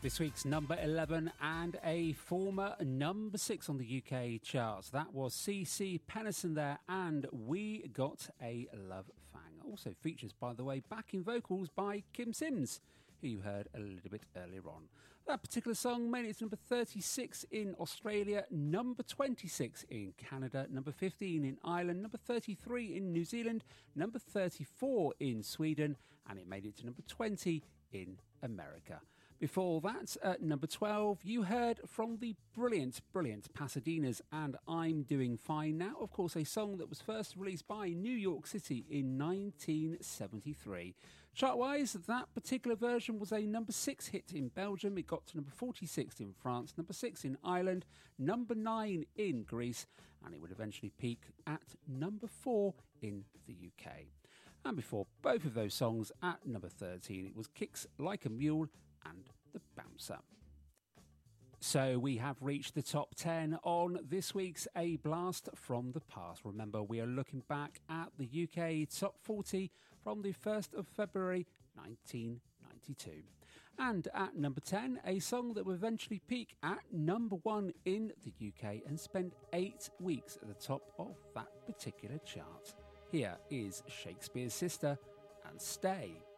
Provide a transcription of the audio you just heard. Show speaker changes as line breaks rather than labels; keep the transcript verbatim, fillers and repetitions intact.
This week's number eleven and a former number six on the U K charts. That was C C Pennison there, and We Got a Love Fang. Also features, by the way, backing vocals by Kim Sims, who you heard a little bit earlier on. That particular song made it to number thirty-six in Australia, number twenty-six in Canada, number fifteen in Ireland, number thirty-three in New Zealand, number thirty-four in Sweden, and it made it to number twenty in America. Before that, at number twelve, you heard from the brilliant, brilliant Pasadena's and I'm Doing Fine Now. Of course, a song that was first released by New York City in nineteen seventy-three. Chart-wise, that particular version was a number six hit in Belgium. It got to number forty-six in France, number six in Ireland, number nine in Greece, and it would eventually peak at number four in the U K. And before both of those songs, at number thirteen, it was Kicks Like a Mule and The Bouncer. So we have reached the top ten on this week's A Blast from the Past. Remember, we are looking back at the U K Top forty from the first of February nineteen ninety-two. And at number ten, a song that will eventually peak at number one in the U K and spend eight weeks at the top of that particular chart. Here is Shakespeare's Sister and Stay.